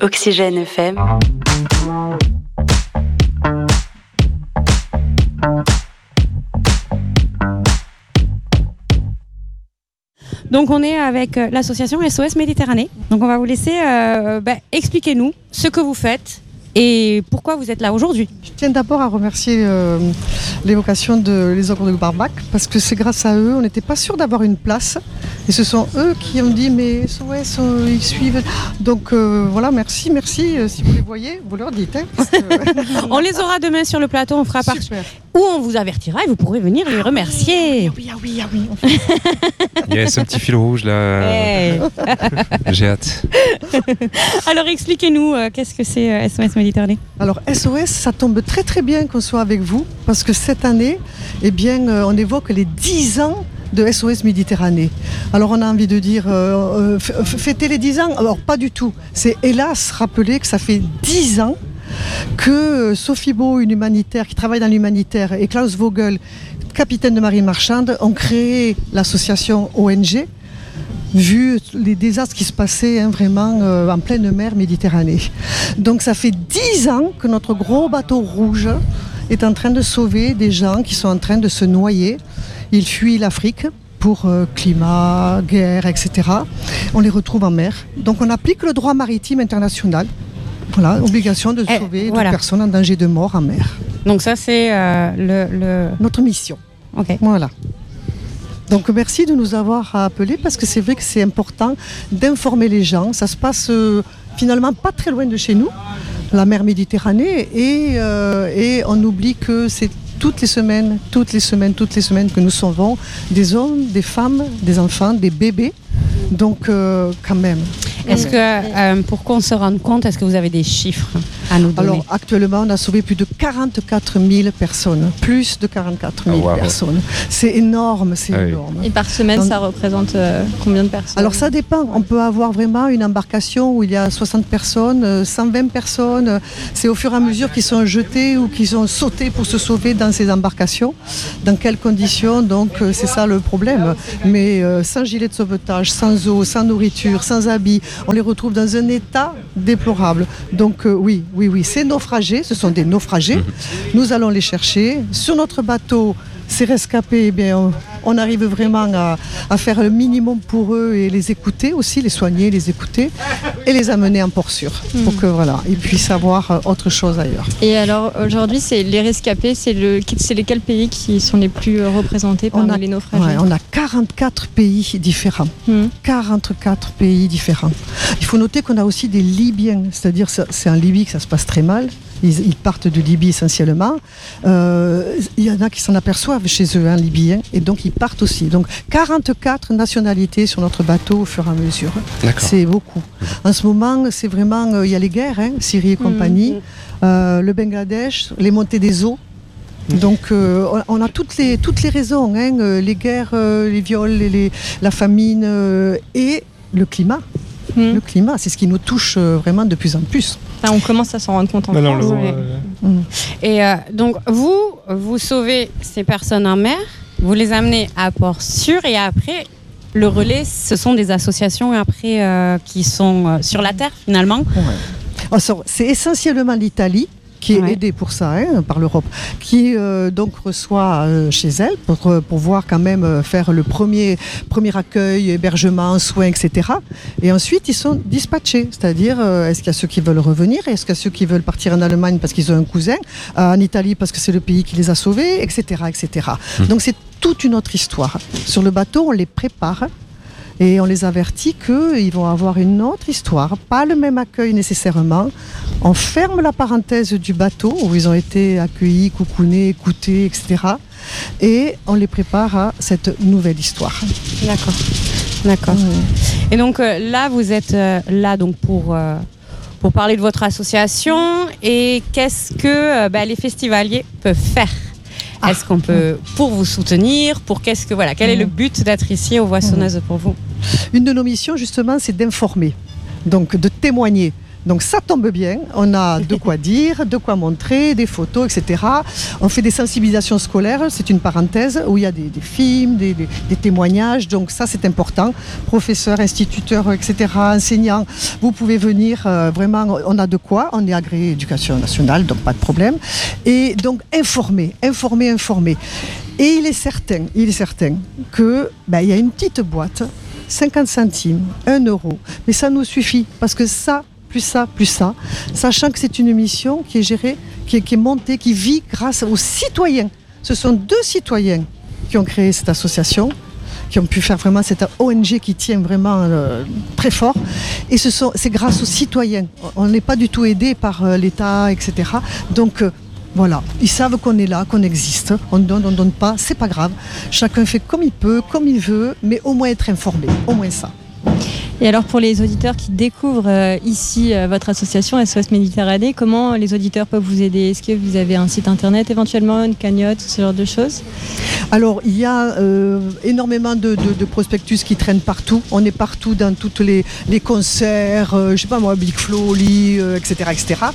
Oxygène FM. Donc on est avec l'association SOS Méditerranée. Donc on va vous laisser expliquez-nous ce que vous faites et pourquoi vous êtes là aujourd'hui. Je tiens d'abord à remercier l'évocation les ogres de Barbac parce que c'est grâce à eux, on n'était pas sûr d'avoir une place et ce sont eux qui ont dit mais SOS, ils suivent. Donc voilà, merci. Si vous les voyez, vous leur dites. On les aura demain sur le plateau, on fera partie. Ou on vous avertira et vous pourrez venir les remercier. Ah oui. Il y a ce petit fil rouge là. Hey. J'ai hâte. Alors expliquez-nous, qu'est-ce que c'est SOS Méditerranée ? Alors SOS, ça tombe très très bien qu'on soit avec vous parce que cette année, on évoque les 10 ans de SOS Méditerranée. Alors on a envie de dire fêter les 10 ans. Alors pas du tout. C'est hélas rappeler que ça fait 10 ans que Sophie Beau, une humanitaire qui travaille dans l'humanitaire, et Klaus Vogel, capitaine de marine marchande, ont créé l'association ONG, vu les désastres qui se passaient vraiment en pleine mer Méditerranée. Donc ça fait 10 ans que notre gros bateau rouge est en train de sauver des gens qui sont en train de se noyer. Ils fuient l'Afrique pour climat, guerre, etc. On les retrouve en mer. Donc on applique le droit maritime international. Voilà, obligation de sauver toute personne en danger de mort en mer. Donc ça c'est notre mission. Ok. Voilà. Donc merci de nous avoir appelés parce que c'est vrai que c'est important d'informer les gens. Ça se passe finalement pas très loin de chez nous, la mer Méditerranée, et on oublie que c'est toutes les semaines que nous sauvons des hommes, des femmes, des enfants, des bébés. Donc quand même. Est-ce que pour qu'on se rende compte, est-ce que vous avez des chiffres à nous donner ? Alors actuellement, on a sauvé plus de 44 000 personnes, plus de 44 000 personnes. C'est énorme, énorme. Et par semaine, ça représente combien de personnes ? Alors ça dépend. On peut avoir vraiment une embarcation où il y a 60 personnes, 120 personnes. C'est au fur et à mesure qu'ils sont jetés ou qu'ils ont sauté pour se sauver dans ces embarcations. Dans quelles conditions ? Donc c'est ça le problème. Mais sans gilet de sauvetage, sans eau, sans nourriture, sans habits, on les retrouve dans un état déplorable. Donc oui, ces naufragés, ce sont des naufragés. Nous allons les chercher. Sur notre bateau, ces rescapés, on arrive vraiment à faire le minimum pour eux et les écouter aussi, les soigner, les écouter et les amener en port sûr pour que ils puissent avoir autre chose ailleurs. Et alors aujourd'hui, c'est les rescapés, c'est lesquels pays qui sont les plus représentés parmi les naufragés ? On a 44 pays différents. 44 pays différents. Il faut noter qu'on a aussi des Libyens, c'est-à-dire c'est en Libye que ça se passe très mal. Ils partent de Libye essentiellement. Il y en a qui s'en aperçoivent chez eux, libyens, et donc ils partent aussi. Donc 44 nationalités sur notre bateau au fur et à mesure. D'accord. C'est beaucoup. En ce moment, c'est vraiment, il y a les guerres, Syrie et compagnie, le Bangladesh, les montées des eaux. Donc on a toutes les raisons, les guerres, les viols, la famine et le climat. Le climat, c'est ce qui nous touche vraiment de plus en plus. On commence à s'en rendre compte en France. Et donc vous sauvez ces personnes en mer, vous les amenez à port sûr et après le relais, ce sont des associations qui sont sur la terre finalement. Ouais. C'est essentiellement l'Italie qui est aidée pour ça par l'Europe, qui donc reçoit chez elle pour pouvoir quand même faire le premier accueil, hébergement, soins, etc. Et ensuite, ils sont dispatchés, c'est-à-dire est-ce qu'il y a ceux qui veulent revenir, est-ce qu'il y a ceux qui veulent partir en Allemagne parce qu'ils ont un cousin, en Italie parce que c'est le pays qui les a sauvés, etc. etc. Donc c'est toute une autre histoire. Sur le bateau, on les prépare. Et on les avertit qu'ils vont avoir une autre histoire, pas le même accueil nécessairement. On ferme la parenthèse du bateau où ils ont été accueillis, coucounés, écoutés, etc. Et on les prépare à cette nouvelle histoire. D'accord. Et donc là, vous êtes là donc pour parler de votre association et qu'est-ce que les festivaliers peuvent faire ? Est-ce qu'on peut, pour vous soutenir, quel est le but d'être ici aux Voix Sonneuses pour vous ? Une de nos missions, justement, c'est d'informer, donc de témoigner. Donc ça tombe bien, on a de quoi dire, de quoi montrer, des photos, etc. On fait des sensibilisations scolaires, c'est une parenthèse, où il y a des films, des témoignages, donc ça c'est important. Professeurs, instituteurs, etc., enseignants, vous pouvez venir, vraiment, on a de quoi, on est agréé éducation nationale, donc pas de problème. Et donc informer. Et il est certain que il y a une petite boîte, 50 centimes, 1 euro, mais ça nous suffit, parce que ça, plus ça, sachant que c'est une mission qui est gérée, qui est montée, qui vit grâce aux citoyens. Ce sont 2 citoyens qui ont créé cette association, qui ont pu faire vraiment cette ONG qui tient vraiment très fort. Et c'est grâce aux citoyens. On n'est pas du tout aidé par l'État, etc. Donc voilà, ils savent qu'on est là, qu'on existe. On donne pas, c'est pas grave. Chacun fait comme il peut, comme il veut, mais au moins être informé, au moins ça. Et alors pour les auditeurs qui découvrent ici votre association SOS Méditerranée, comment les auditeurs peuvent vous aider? Est-ce que vous avez un site internet éventuellement, une cagnotte, ce genre de choses? Alors il y a énormément de prospectus qui traînent partout. On est partout dans tous les concerts, je sais pas moi, Big Flo, Oli, etc.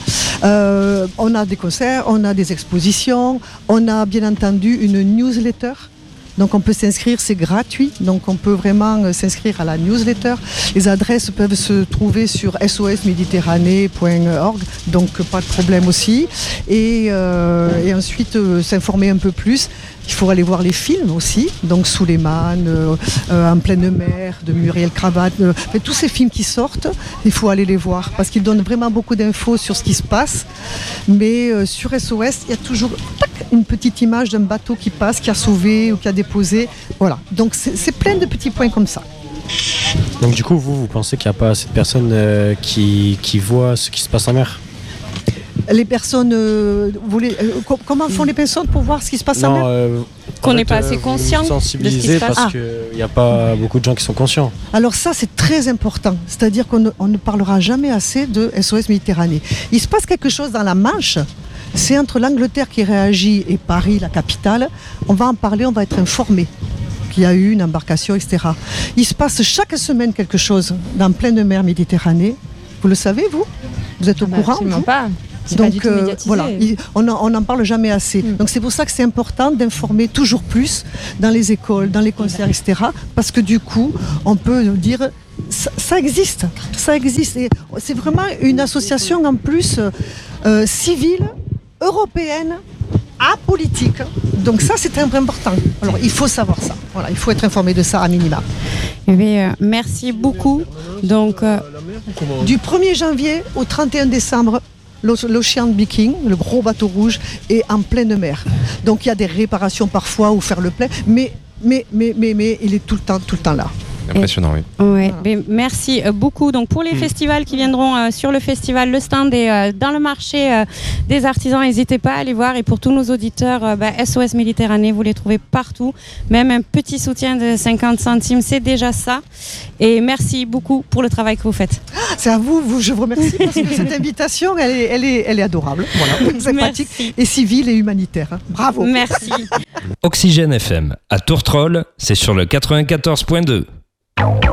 On a des concerts, on a des expositions, on a bien entendu une newsletter. Donc on peut s'inscrire, c'est gratuit, donc on peut vraiment s'inscrire à la newsletter. Les adresses peuvent se trouver sur sosméditerranée.org, donc pas de problème aussi. Et ensuite s'informer un peu plus. Il faut aller voir les films aussi, donc Suleiman, En pleine mer, de Muriel Cravate. Tous ces films qui sortent, il faut aller les voir parce qu'ils donnent vraiment beaucoup d'infos sur ce qui se passe. Mais sur SOS, il y a toujours une petite image d'un bateau qui passe, qui a sauvé ou qui a déposé. Voilà, donc c'est plein de petits points comme ça. Donc du coup, vous pensez qu'il n'y a pas assez de personnes qui voient ce qui se passe en mer? Les personnes, comment font les personnes pour voir ce qui se passe en mer? Qu'on n'est pas assez conscient de ce qui se passe. Parce qu'il n'y a pas beaucoup de gens qui sont conscients. Alors ça, c'est très important. C'est-à-dire qu'on ne parlera jamais assez de SOS Méditerranée. Il se passe quelque chose dans la Manche. C'est entre l'Angleterre qui réagit et Paris, la capitale. On va en parler, on va être informé qu'il y a eu une embarcation, etc. Il se passe chaque semaine quelque chose dans pleine mer Méditerranée. Vous le savez, vous? Vous êtes au courant? Absolument pas. Donc voilà, on n'en parle jamais assez. Donc c'est pour ça que c'est important d'informer toujours plus dans les écoles, dans les concerts, etc. Parce que du coup, on peut dire ça existe. Et c'est vraiment une association en plus civile, européenne, apolitique. Donc ça, c'est très important. Alors il faut savoir ça. Voilà, il faut être informé de ça à minima. Merci beaucoup. Donc du 1er janvier au 31 décembre. L'Ocean Viking, le gros bateau rouge, est en pleine mer. Donc il y a des réparations parfois ou faire le plein, mais il est tout le temps là. Impressionnant, oui. Ouais. Merci beaucoup. Donc pour les festivals qui viendront sur le festival, le stand est dans le marché des artisans. N'hésitez pas à aller voir. Et pour tous nos auditeurs, SOS Méditerranée, vous les trouvez partout. Même un petit soutien de 50 centimes, c'est déjà ça. Et merci beaucoup pour le travail que vous faites. C'est à vous, je vous remercie parce que cette invitation, elle est adorable. Voilà, sympathique et civile et humanitaire. Bravo. Merci. Oxygène FM à Tourtrol, c'est sur le 94.2.